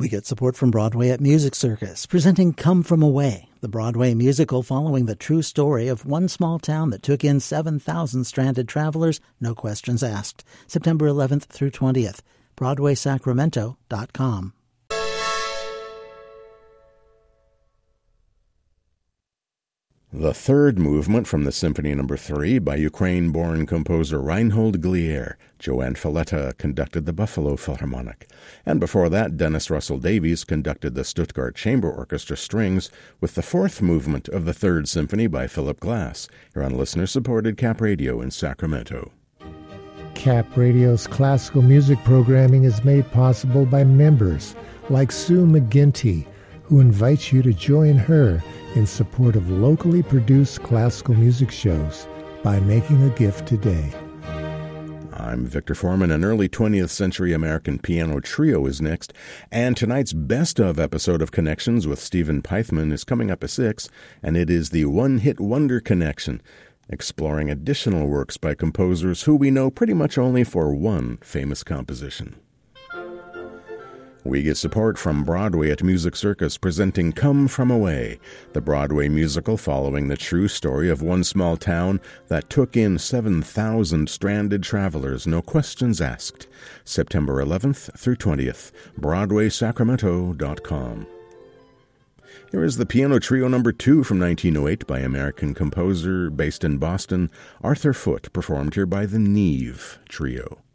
We get support from Broadway at Music Circus, presenting Come From Away, the Broadway musical following the true story of one small town that took in 7,000 stranded travelers, no questions asked. September 11th through 20th. BroadwaySacramento.com. The third movement from the Symphony No. 3 by Ukraine-born composer Reinhold Glier. Joanne Falletta conducted the Buffalo Philharmonic. And before that, Dennis Russell Davies conducted the Stuttgart Chamber Orchestra Strings with the fourth movement of the Third Symphony by Philip Glass. You're on listener-supported Cap Radio in Sacramento. Cap Radio's classical music programming is made possible by members like Sue McGinty, who invites you to join her in support of locally produced classical music shows by making a gift today. I'm Victor Foreman. An early 20th century American piano trio is next, and tonight's best of episode of Connections with Stephen Pythman is coming up at 6, and it is the One-Hit Wonder Connection, exploring additional works by composers who we know pretty much only for one famous composition. We get support from Broadway at Music Circus presenting Come From Away, the Broadway musical following the true story of one small town that took in 7,000 stranded travelers, no questions asked. September 11th through 20th, BroadwaySacramento.com. Here is the Piano Trio No. 2 from 1908 by American composer based in Boston, Arthur Foote, performed here by the Neve Trio.